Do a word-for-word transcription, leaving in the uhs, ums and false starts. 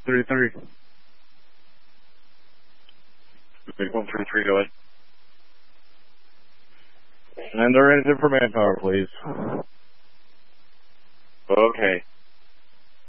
three three. Big one three three, go ahead. And they're in for manpower, please. Okay.